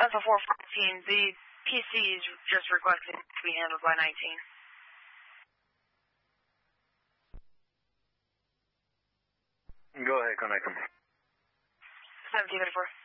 Alpha 414, the PC is just requesting to be handled by 19. Go ahead, connect them. 1734.